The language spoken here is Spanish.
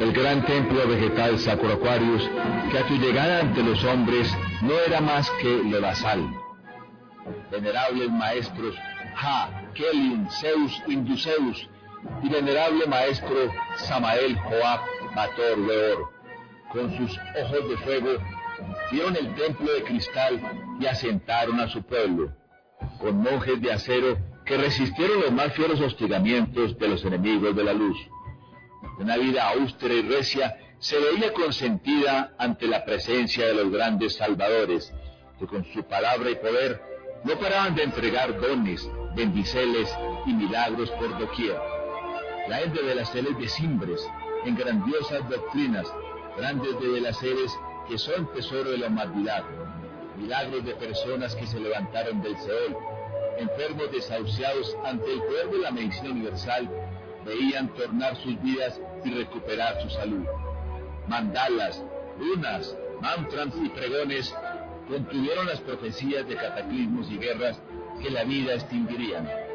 el gran templo vegetal Sacro Aquarius, que a tu llegada ante los hombres no era más que lodazal. Venerables maestros Ha, Kelium, Zeus, Induceus y venerable maestro Samael Joab, Bator Weor, con sus ojos de fuego, vieron el templo de cristal y asentaron a su pueblo, con monjes de acero que resistieron los más fieros hostigamientos de los enemigos de la luz. Una vida austera y recia se veía consentida ante la presencia de los grandes salvadores, que con su palabra y poder no paraban de entregar dones, bendiceles y milagros por doquier. Traen de velaceres de cimbres, en grandiosas doctrinas, grandes de velaceres que son tesoro de la humanidad, milagros de personas que se levantaron del Seol, enfermos desahuciados ante el poder de la medicina universal, veían tornar sus vidas y recuperar su salud. Mandalas, runas, mantras y pregones contuvieron las profecías de cataclismos y guerras que la vida extinguirían.